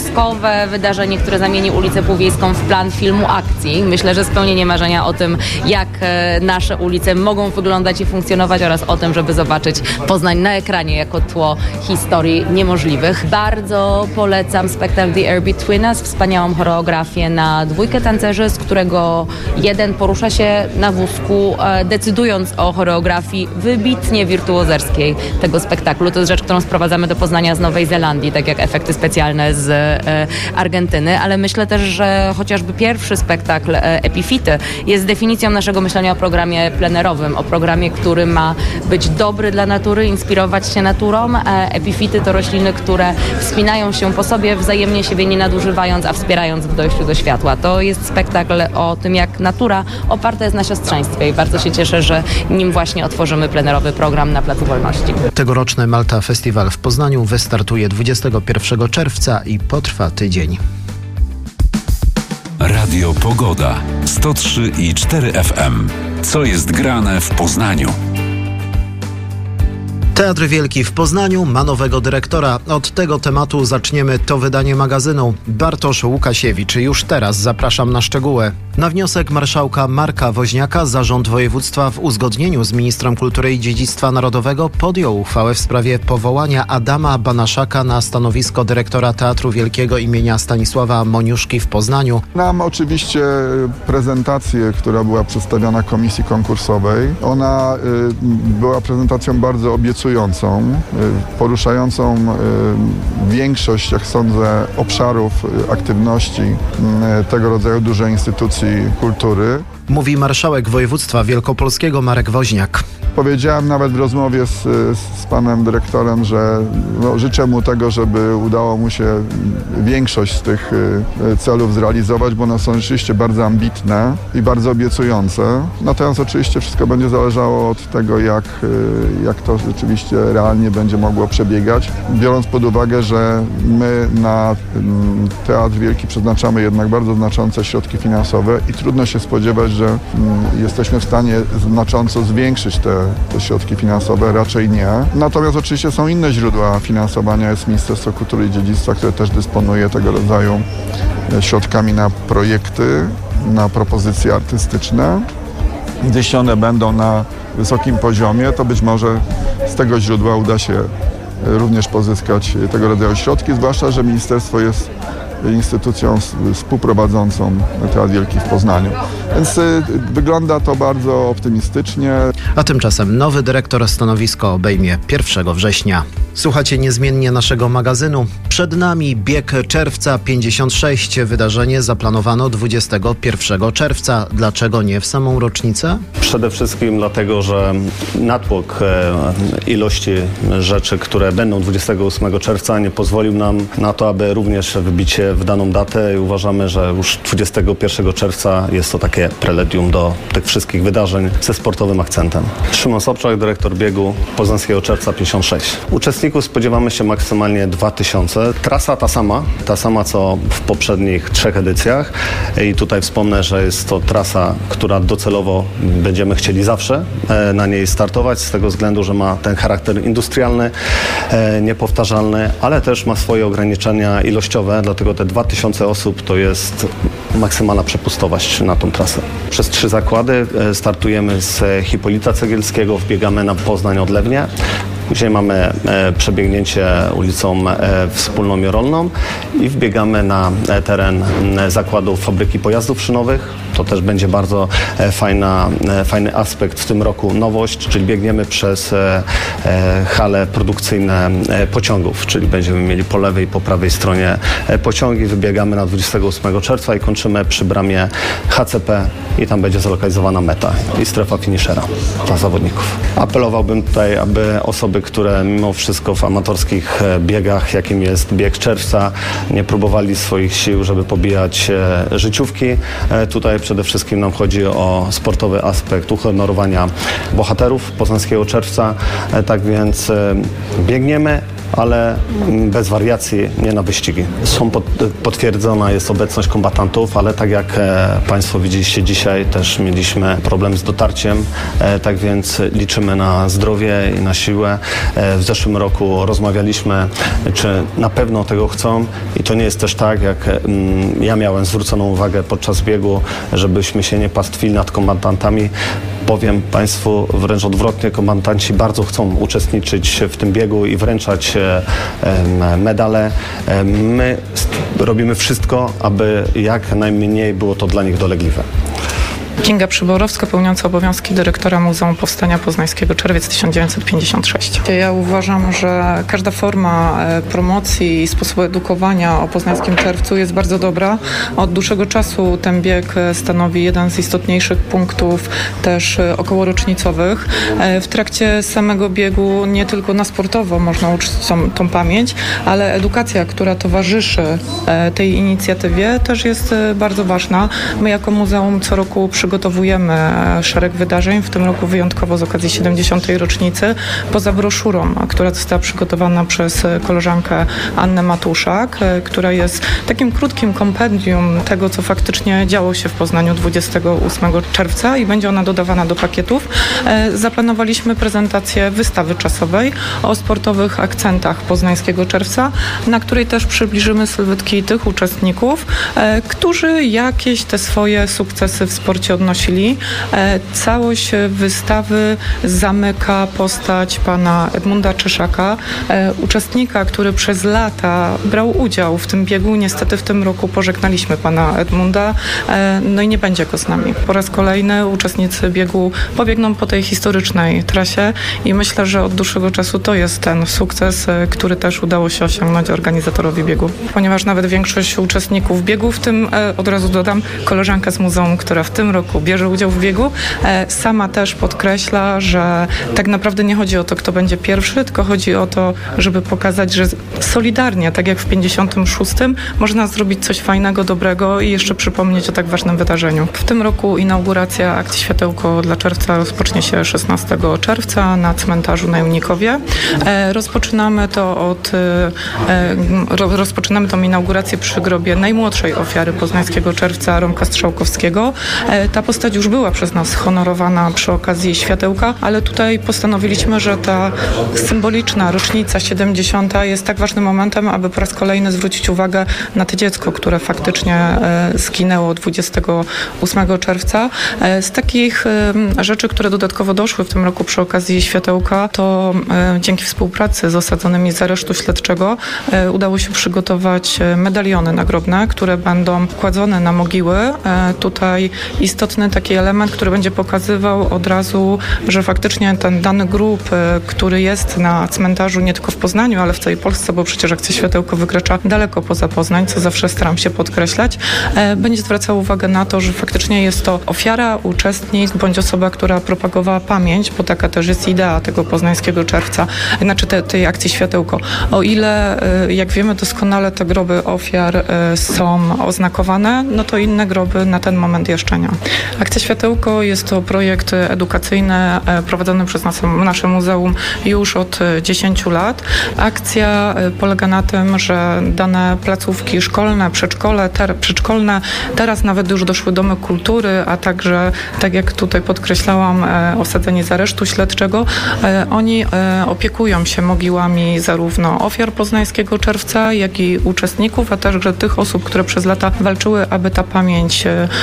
nowe wydarzenie, które zamieni ulicę Półwiejską w plan filmu akcji. Myślę, że spełnienie marzenia o tym, jak nasze ulice mogą wyglądać i funkcjonować oraz o tym, żeby zobaczyć Poznań na ekranie jako tło historii niemożliwych. Bardzo polecam spektakl The Air Between Us, wspaniałą choreografię na dwójkę tancerzy, z którego jeden porusza się na wózku, decydując o choreografii wybitnie wirtuozerskiej tego spektaklu. To jest rzecz, którą sprowadzamy do Poznania z Nowej Zelandii, tak jak efekty specjalne z e, Argentyny, ale myślę też, że chociażby pierwszy spektakl e, Epifity jest definicją naszego myślenia o programie plenerowym, o programie, który ma być dobry dla natury, inspirować się naturą. E, Epifity to rośliny, które wspinają się po sobie, wzajemnie siebie nie nadużywając, a wspierając w dojściu do światła. To jest spektakl o tym, jak natura oparta jest na siostrzeństwie i bardzo się cieszę, że nim właśnie otworzymy plenerowy program na Placu Wolności. Tegoroczny Malta Festiwal w Poznaniu wystartuje dwudziestego pierwszego czerwca i potrwa tydzień. Radio Pogoda sto trzy i cztery F M. Co jest grane w Poznaniu? Teatr Wielki w Poznaniu ma nowego dyrektora. Od tego tematu zaczniemy to wydanie magazynu. Bartosz Łukasiewicz. Już teraz zapraszam na szczegóły. Na wniosek marszałka Marka Woźniaka zarząd województwa w uzgodnieniu z ministrem kultury i dziedzictwa narodowego podjął uchwałę w sprawie powołania Adama Banaszaka na stanowisko dyrektora Teatru Wielkiego imienia Stanisława Moniuszki w Poznaniu. Nam oczywiście prezentację, która była przedstawiona komisji konkursowej, ona y, była prezentacją bardzo obiecującą, y, poruszającą y, większość, jak sądzę, obszarów y, aktywności y, tego rodzaju dużej instytucji kultury. Mówi marszałek województwa wielkopolskiego Marek Woźniak. Powiedziałem nawet w rozmowie z, z panem dyrektorem, że no, życzę mu tego, żeby udało mu się większość z tych y, celów zrealizować, bo one są rzeczywiście bardzo ambitne i bardzo obiecujące. Natomiast oczywiście wszystko będzie zależało od tego, jak, y, jak to rzeczywiście realnie będzie mogło przebiegać. Biorąc pod uwagę, że my na y, Teatr Wielki przeznaczamy jednak bardzo znaczące środki finansowe i trudno się spodziewać, że y, jesteśmy w stanie znacząco zwiększyć te te środki finansowe, raczej nie. Natomiast oczywiście są inne źródła finansowania. Jest Ministerstwo Kultury i Dziedzictwa, które też dysponuje tego rodzaju środkami na projekty, na propozycje artystyczne. Jeśli one będą na wysokim poziomie, to być może z tego źródła uda się również pozyskać tego rodzaju środki, zwłaszcza że ministerstwo jest instytucją współprowadzącą Teatr Wielki w Poznaniu. Więc y, wygląda to bardzo optymistycznie. A tymczasem nowy dyrektor stanowisko obejmie pierwszego września. Słuchacie niezmiennie naszego magazynu. Przed nami bieg czerwca pięćdziesiąt sześć. Wydarzenie zaplanowano dwudziestego pierwszego czerwca. Dlaczego nie w samą rocznicę? Przede wszystkim dlatego, że natłok e, ilości rzeczy, które będą dwudziestego ósmego czerwca, nie pozwolił nam na to, aby również wybić się w daną datę i uważamy, że już dwudziestego pierwszego czerwca jest to takie preledium do tych wszystkich wydarzeń ze sportowym akcentem. Szymon Sobczak, dyrektor biegu Poznańskiego Czerwca pięćdziesiąt sześć. Uczestników spodziewamy się maksymalnie dwa tysiące. Trasa ta sama, ta sama co w poprzednich trzech edycjach i tutaj wspomnę, że jest to trasa, która docelowo będziemy chcieli zawsze na niej startować z tego względu, że ma ten charakter industrialny, niepowtarzalny, ale też ma swoje ograniczenia ilościowe, dlatego te dwa tysiące osób to jest maksymalna przepustowość na tą trasę. Przez trzy zakłady startujemy z Hipolita Cegielskiego, wbiegamy na Poznań Odlewnie. Później mamy e, przebiegnięcie ulicą e, Wspólną Jorolną i wbiegamy na e, teren e, zakładu Fabryki Pojazdów Szynowych. To też będzie bardzo e, fajna, e, fajny aspekt w tym roku, nowość, czyli biegniemy przez e, e, hale produkcyjne e, pociągów, czyli będziemy mieli po lewej i po prawej stronie e, pociągi. Wybiegamy na dwudziestego ósmego czerwca i kończymy przy bramie H C P i tam będzie zlokalizowana meta i strefa finishera dla zawodników. Apelowałbym tutaj, aby osoby, które mimo wszystko w amatorskich biegach, jakim jest bieg czerwca, nie próbowali swoich sił, żeby pobijać życiówki. Tutaj przede wszystkim nam chodzi o sportowy aspekt uhonorowania bohaterów Poznańskiego Czerwca. Tak więc biegniemy ale bez wariacji, nie na wyścigi. Są pod, potwierdzona jest obecność kombatantów, ale tak jak e, Państwo widzieliście dzisiaj, też mieliśmy problem z dotarciem, e, tak więc liczymy na zdrowie i na siłę. E, w zeszłym roku rozmawialiśmy, czy na pewno tego chcą i to nie jest też tak, jak mm, ja miałem zwróconą uwagę podczas biegu, żebyśmy się nie pastwili nad kombatantami. Powiem Państwu wręcz odwrotnie, kombatanci bardzo chcą uczestniczyć w tym biegu i wręczać e, medale. E, my robimy wszystko, aby jak najmniej było to dla nich dolegliwe. Kinga Przyborowska, pełniąca obowiązki dyrektora Muzeum Powstania Poznańskiego, czerwiec tysiąc dziewięćset pięćdziesiąt sześć. Ja uważam, że każda forma promocji i sposobu edukowania o poznańskim czerwcu jest bardzo dobra. Od dłuższego czasu ten bieg stanowi jeden z istotniejszych punktów też okołorocznicowych. W trakcie samego biegu nie tylko na sportowo można uczyć tą, tą pamięć, ale edukacja, która towarzyszy tej inicjatywie, też jest bardzo ważna. My jako muzeum co roku przy Przygotowujemy szereg wydarzeń, w tym roku wyjątkowo z okazji siedemdziesiątej rocznicy, poza broszurą, która została przygotowana przez koleżankę Annę Matuszak, która jest takim krótkim kompendium tego, co faktycznie działo się w Poznaniu dwudziestego ósmego czerwca i będzie ona dodawana do pakietów. Zaplanowaliśmy prezentację wystawy czasowej o sportowych akcentach poznańskiego czerwca, na której też przybliżymy sylwetki tych uczestników, którzy jakieś te swoje sukcesy w sporcie odnosili. Całość wystawy zamyka postać pana Edmunda Czyszaka, uczestnika, który przez lata brał udział w tym biegu. Niestety w tym roku pożegnaliśmy pana Edmunda, no i nie będzie go z nami. Po raz kolejny uczestnicy biegu pobiegną po tej historycznej trasie i myślę, że od dłuższego czasu to jest ten sukces, który też udało się osiągnąć organizatorowi biegu. Ponieważ nawet większość uczestników biegu, w tym od razu dodam koleżanka z muzeum, która w tym roku bierze udział w biegu, sama też podkreśla, że tak naprawdę nie chodzi o to, kto będzie pierwszy, tylko chodzi o to, żeby pokazać, że solidarnie, tak jak w pięćdziesiątym szóstym, można zrobić coś fajnego, dobrego i jeszcze przypomnieć o tak ważnym wydarzeniu. W tym roku inauguracja akcji Światełko dla czerwca rozpocznie się szesnastego czerwca na cmentarzu na Junikowie. Rozpoczynamy to od rozpoczynamy tą inaugurację przy grobie najmłodszej ofiary poznańskiego czerwca, Romka Strzałkowskiego. Ta postać już była przez nas honorowana przy okazji Światełka, ale tutaj postanowiliśmy, że ta symboliczna rocznica siedemdziesiąta jest tak ważnym momentem, aby po raz kolejny zwrócić uwagę na to dziecko, które faktycznie zginęło dwudziestego ósmego czerwca. Z takich rzeczy, które dodatkowo doszły w tym roku przy okazji Światełka, to dzięki współpracy z osadzonymi z aresztu śledczego udało się przygotować medaliony nagrobne, które będą kładzone na mogiły. Tutaj istotny taki element, który będzie pokazywał od razu, że faktycznie ten dany grób, który jest na cmentarzu nie tylko w Poznaniu, ale w całej Polsce, bo przecież akcja Światełko wykracza daleko poza Poznań, co zawsze staram się podkreślać, będzie zwracał uwagę na to, że faktycznie jest to ofiara, uczestnik bądź osoba, która propagowała pamięć, bo taka też jest idea tego poznańskiego czerwca, znaczy te, tej akcji Światełko. O ile, jak wiemy doskonale, te groby ofiar są oznakowane, no to inne groby na ten moment jeszcze nie. Akcja Światełko jest to projekt edukacyjny prowadzony przez nas, nasze muzeum już od dziesięciu lat. Akcja polega na tym, że dane placówki szkolne, przedszkole, ter, przedszkolne, teraz nawet już doszły domy kultury, a także, tak jak tutaj podkreślałam, osadzeni z aresztu śledczego, oni opiekują się mogiłami zarówno ofiar poznańskiego czerwca, jak i uczestników, a także tych osób, które przez lata walczyły, aby ta pamięć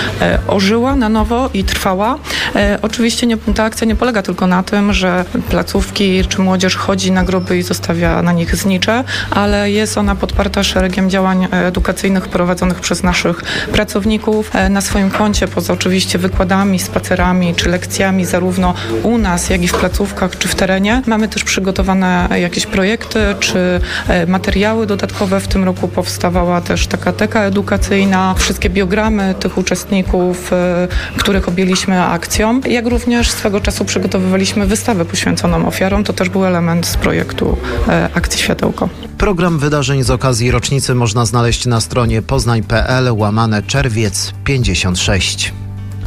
ożyła na nowo i trwała. E, oczywiście nie, ta akcja nie polega tylko na tym, że placówki czy młodzież chodzi na groby i zostawia na nich znicze, ale jest ona podparta szeregiem działań edukacyjnych prowadzonych przez naszych pracowników e, na swoim koncie, poza oczywiście wykładami, spacerami czy lekcjami zarówno u nas, jak i w placówkach czy w terenie. Mamy też przygotowane jakieś projekty czy e, materiały dodatkowe. W tym roku powstawała też taka teka edukacyjna, wszystkie biogramy tych uczestników, e, których objęliśmy akcją, jak również swego czasu przygotowywaliśmy wystawę poświęconą ofiarom. To też był element z projektu e, akcji Światełko. Program wydarzeń z okazji rocznicy można znaleźć na stronie poznań kropka p l łamane czerwiec pięćdziesiąt sześć.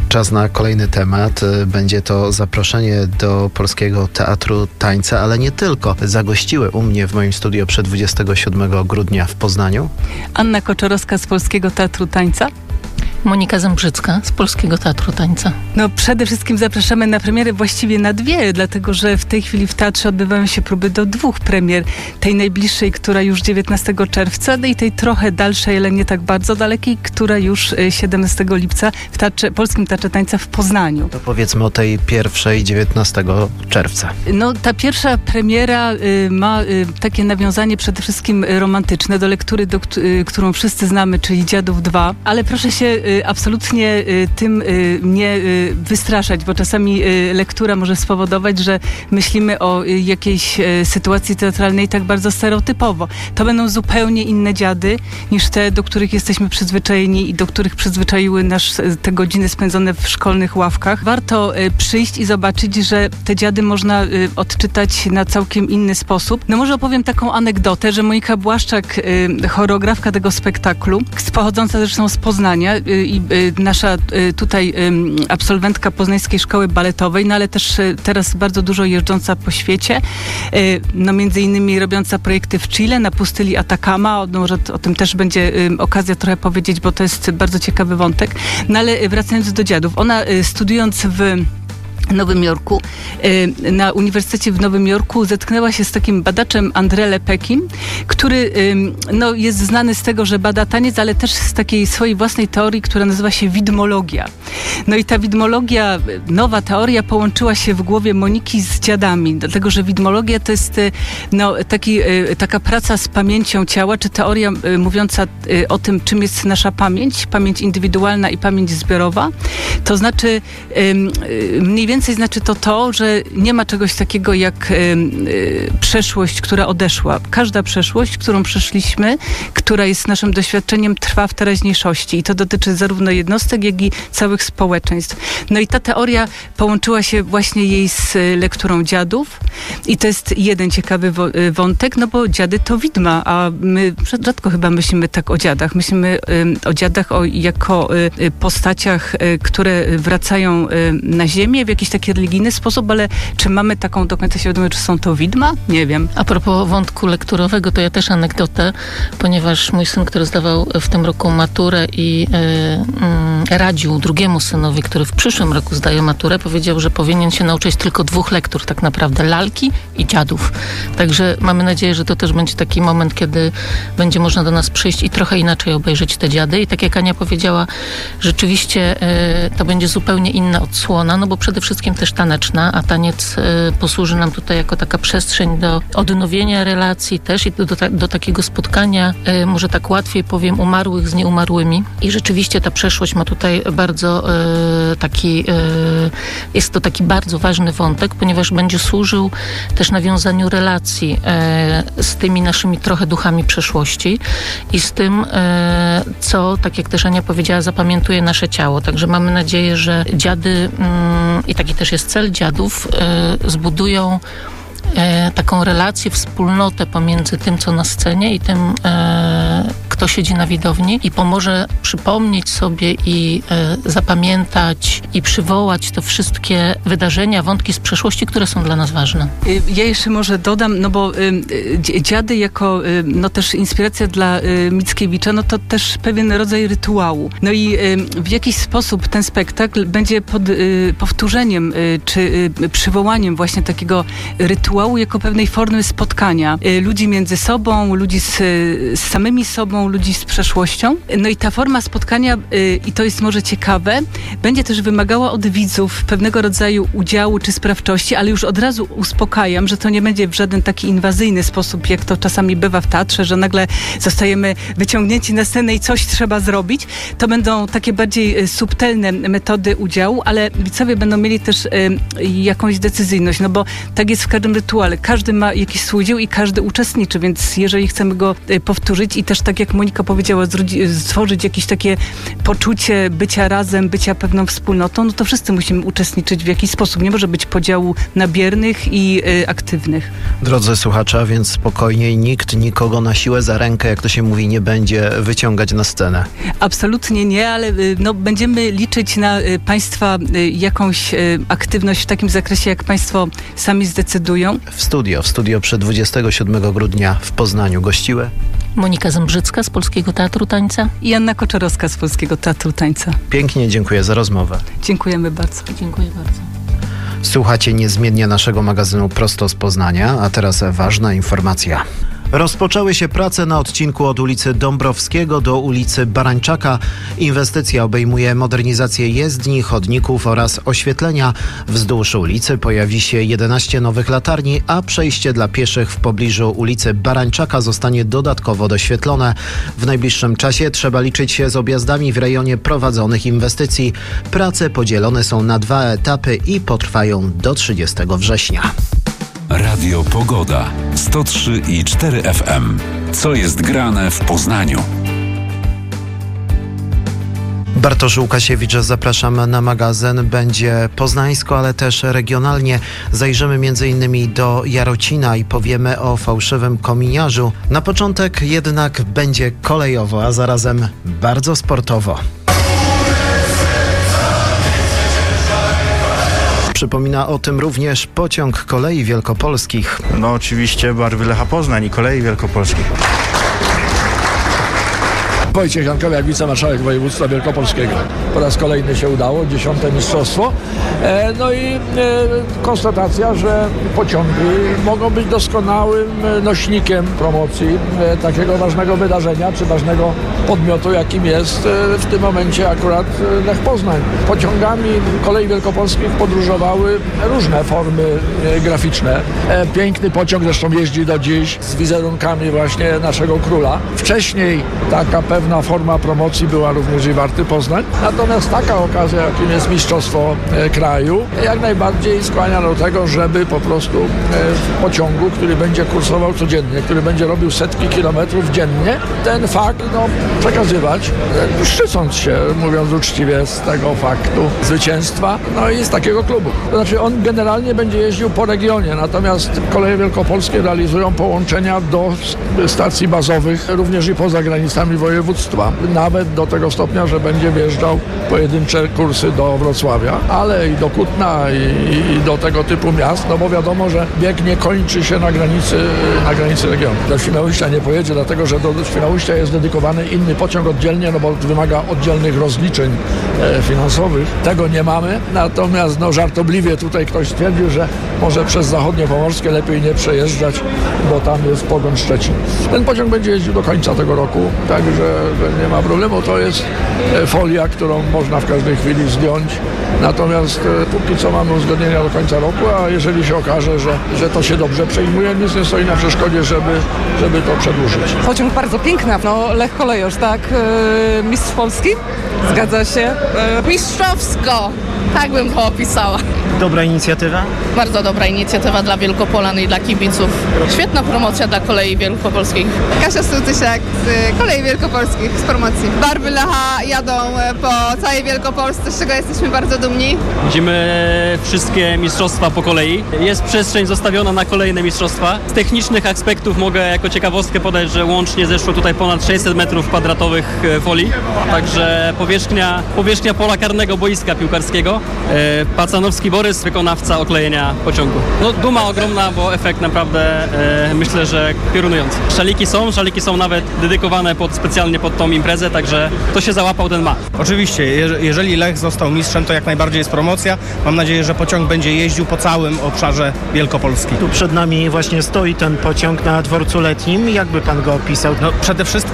Czas na kolejny temat. Będzie to zaproszenie do Polskiego Teatru Tańca, ale nie tylko. Zagościły u mnie w moim studio przed dwudziestego siódmego grudnia w Poznaniu Anna Koczorowska z Polskiego Teatru Tańca. Monika Zembrzycka z Polskiego Teatru Tańca. No przede wszystkim zapraszamy na premiery, właściwie na dwie, dlatego że w tej chwili w teatrze odbywają się próby do dwóch premier. Tej najbliższej, która już dziewiętnastego czerwca, no i tej trochę dalszej, ale nie tak bardzo dalekiej, która już siedemnastego lipca w teatrze, Polskim Teatrze Tańca w Poznaniu. To powiedzmy o tej pierwszej, dziewiętnastego czerwca. No ta pierwsza premiera y, ma y, takie nawiązanie przede wszystkim romantyczne do lektury, do, y, którą wszyscy znamy, czyli Dziadów dwa, ale proszę się y, absolutnie y, tym y, nie y, wystraszać, bo czasami y, lektura może spowodować, że myślimy o y, jakiejś y, sytuacji teatralnej tak bardzo stereotypowo. To będą zupełnie inne dziady niż te, do których jesteśmy przyzwyczajeni i do których przyzwyczaiły nas te godziny spędzone w szkolnych ławkach. Warto y, przyjść i zobaczyć, że te dziady można y, odczytać na całkiem inny sposób. No może opowiem taką anegdotę, że Monika Błaszczak, y, choreografka tego spektaklu, pochodząca zresztą z Poznania, y, i y, nasza y, tutaj y, absolwentka Poznańskiej Szkoły Baletowej, no ale też y, teraz bardzo dużo jeżdżąca po świecie, y, no między innymi robiąca projekty w Chile, na pustyni Atacama, no, może o tym też będzie y, okazja trochę powiedzieć, bo to jest bardzo ciekawy wątek. No ale y, wracając do dziadów, ona y, studiując w Nowym Jorku, na Uniwersytecie w Nowym Jorku zetknęła się z takim badaczem André Lepekim, który no, jest znany z tego, że bada taniec, ale też z takiej swojej własnej teorii, która nazywa się widmologia. No i ta widmologia, nowa teoria połączyła się w głowie Moniki z dziadami, dlatego że widmologia to jest no, taki, taka praca z pamięcią ciała, czy teoria mówiąca o tym, czym jest nasza pamięć, pamięć indywidualna i pamięć zbiorowa. To znaczy mniej więcej Więcej znaczy to to, że nie ma czegoś takiego jak y, y, przeszłość, która odeszła. Każda przeszłość, którą przeszliśmy, która jest naszym doświadczeniem, trwa w teraźniejszości i to dotyczy zarówno jednostek, jak i całych społeczeństw. No i ta teoria połączyła się właśnie jej z lekturą dziadów i to jest jeden ciekawy wo- wątek, no bo dziady to widma, a my rzadko chyba myślimy tak o dziadach. Myślimy y, o dziadach o, jako y, postaciach, y, które wracają y, na ziemię w jakiś taki religijny sposób, ale czy mamy taką do końca świadomość, czy są to widma? Nie wiem. A propos wątku lekturowego, to ja też anegdotę, ponieważ mój syn, który zdawał w tym roku maturę i yy, yy, radził drugiemu synowi, który w przyszłym roku zdaje maturę, powiedział, że powinien się nauczyć tylko dwóch lektur, tak naprawdę lalki i dziadów. Także mamy nadzieję, że to też będzie taki moment, kiedy będzie można do nas przyjść i trochę inaczej obejrzeć te dziady. I tak jak Ania powiedziała, rzeczywiście yy, to będzie zupełnie inna odsłona, no bo przede wszystkim też taneczna, a taniec y, posłuży nam tutaj jako taka przestrzeń do odnowienia relacji też i do, do, do takiego spotkania, y, może tak łatwiej powiem, umarłych z nieumarłymi. I rzeczywiście ta przeszłość ma tutaj bardzo y, taki, y, jest to taki bardzo ważny wątek, ponieważ będzie służył też nawiązaniu relacji y, z tymi naszymi trochę duchami przeszłości i z tym, y, co, tak jak też Ania powiedziała, zapamiętuje nasze ciało. Także mamy nadzieję, że dziady y, i taki też jest cel dziadów, y, zbudują y, taką relację, wspólnotę pomiędzy tym, co na scenie i tym, y, kto siedzi na widowni i pomoże przypomnieć sobie i y, zapamiętać i przywołać te wszystkie wydarzenia, wątki z przeszłości, które są dla nas ważne. Ja jeszcze może dodam, no bo y, dziady jako y, no też inspiracja dla y, Mickiewicza, no to też pewien rodzaj rytuału. No i y, w jakiś sposób ten spektakl będzie pod, y, powtórzeniem y, czy y, przywołaniem właśnie takiego rytuału jako pewnej formy spotkania y, ludzi między sobą, ludzi z, z samymi sobą, ludzi z przeszłością. No i ta forma spotkania, y, i to jest może ciekawe, będzie też wymagała od widzów pewnego rodzaju udziału czy sprawczości, ale już od razu uspokajam, że to nie będzie w żaden taki inwazyjny sposób, jak to czasami bywa w teatrze, że nagle zostajemy wyciągnięci na scenę i coś trzeba zrobić. To będą takie bardziej subtelne metody udziału, ale widzowie będą mieli też y, jakąś decyzyjność, no bo tak jest w każdym rytuale. Każdy ma jakiś swój udział i każdy uczestniczy, więc jeżeli chcemy go y, powtórzyć i też tak jak Monika powiedziała, stworzyć jakieś takie poczucie bycia razem, bycia pewną wspólnotą, no to wszyscy musimy uczestniczyć w jakiś sposób. Nie może być podziału na biernych i y, aktywnych. Drodzy słuchacze, więc spokojniej, nikt nikogo na siłę za rękę, jak to się mówi, nie będzie wyciągać na scenę. Absolutnie nie, ale y, no, będziemy liczyć na y, Państwa y, jakąś y, aktywność w takim zakresie, jak Państwo sami zdecydują. W studio, w studio przy dwudziestego siódmego grudnia w Poznaniu gościły Monika Zembrzycka z Polskiego Teatru Tańca i Anna Koczorowska z Polskiego Teatru Tańca. Pięknie dziękuję za rozmowę. Dziękujemy bardzo. Dziękuję bardzo. Słuchacie niezmiennie naszego magazynu Prosto z Poznania, a teraz ważna informacja. Rozpoczęły się prace na odcinku od ulicy Dąbrowskiego do ulicy Barańczaka. Inwestycja obejmuje modernizację jezdni, chodników oraz oświetlenia. Wzdłuż ulicy pojawi się jedenaście nowych latarni, a przejście dla pieszych w pobliżu ulicy Barańczaka zostanie dodatkowo doświetlone. W najbliższym czasie trzeba liczyć się z objazdami w rejonie prowadzonych inwestycji. Prace podzielone są na dwa etapy i potrwają do trzydziestego września. Radio Pogoda sto trzy i cztery F M. Co jest grane w Poznaniu? Bartosz Łukasiewicz, zapraszam na magazyn. Będzie poznańsko, ale też regionalnie. Zajrzymy między innymi do Jarocina i powiemy o fałszywym kominiarzu. Na początek jednak będzie kolejowo, a zarazem bardzo sportowo. Przypomina o tym również pociąg Kolei Wielkopolskich. No oczywiście barwy Lecha Poznań i Kolei Wielkopolskich. Wojciech Jankowiak, wicemarszałek województwa wielkopolskiego. Po raz kolejny się udało, dziesiąte mistrzostwo. E, no i e, konstatacja, że pociągi mogą być doskonałym nośnikiem promocji e, takiego ważnego wydarzenia, czy ważnego podmiotu, jakim jest e, w tym momencie akurat Lech Poznań. Pociągami Kolei Wielkopolskich podróżowały różne formy e, graficzne. E, piękny pociąg zresztą jeździ do dziś z wizerunkami właśnie naszego króla. Wcześniej taka pewna forma promocji była również i Warty Poznań. Natomiast taka okazja, jakim jest Mistrzostwo e, Kraju, jak najbardziej skłania do tego, żeby po prostu e, w pociągu, który będzie kursował codziennie, który będzie robił setki kilometrów dziennie, ten fakt no, przekazywać, e, szczycąc się, mówiąc uczciwie, z tego faktu zwycięstwa, no i z takiego klubu. To znaczy on generalnie będzie jeździł po regionie, natomiast Koleje Wielkopolskie realizują połączenia do stacji bazowych, również i poza granicami województwa. Nawet do tego stopnia, że będzie wjeżdżał pojedyncze kursy do Wrocławia, ale i do Kutna i, i do tego typu miast, no bo wiadomo, że bieg nie kończy się na granicy, na granicy regionu. Do Świnoujścia nie pojedzie, dlatego że do Świnoujścia jest dedykowany inny pociąg oddzielnie, no bo wymaga oddzielnych rozliczeń e, finansowych. Tego nie mamy, natomiast no żartobliwie tutaj ktoś stwierdził, że może przez zachodnie pomorskie lepiej nie przejeżdżać, bo tam jest pogoń Szczecin. Ten pociąg będzie jeździł do końca tego roku, także że nie ma problemu. To jest folia, którą można w każdej chwili zdjąć. Natomiast póki co mamy uzgodnienia do końca roku, a jeżeli się okaże, że, że to się dobrze przejmuje, nic nie stoi na przeszkodzie, żeby, żeby to przedłużyć. Pociąg bardzo piękny. No, Lech Kolejorz, tak? Yy, mistrz Polski? Zgadza się. Yy. Mistrzowsko! Tak bym to opisała. Dobra inicjatywa? Bardzo dobra inicjatywa dla Wielkopolan i dla kibiców. Świetna promocja dla Kolei Wielkopolskich. Kasia Stutysiak z Kolei Wielkopolskich z promocji. Barwy Lecha jadą po całej Wielkopolsce, z czego jesteśmy bardzo dumni. Widzimy wszystkie mistrzostwa po kolei. Jest przestrzeń zostawiona na kolejne mistrzostwa. Z technicznych aspektów mogę jako ciekawostkę podać, że łącznie zeszło tutaj ponad sześćset metrów kwadratowych folii. Także powierzchnia, powierzchnia pola karnego boiska piłkarskiego. Pacanowski Borys, wykonawca oklejenia pociągu. No duma ogromna, bo efekt naprawdę e, myślę, że piorunujący. Szaliki są, szaliki są nawet dedykowane pod, specjalnie pod tą imprezę, także kto się załapał, ten ma. Oczywiście, je- jeżeli Lech został mistrzem, to jak najbardziej jest promocja. Mam nadzieję, że pociąg będzie jeździł po całym obszarze Wielkopolski. Tu przed nami właśnie stoi ten pociąg na dworcu letnim. Jak by pan go opisał? No przede wszystkim